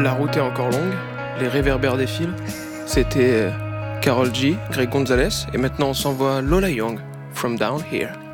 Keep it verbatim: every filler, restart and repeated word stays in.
La route est encore longue, les réverbères défilent. C'était Karol G, Greg Gonzalez, et maintenant on s'envoie Lola Young, From Down Here.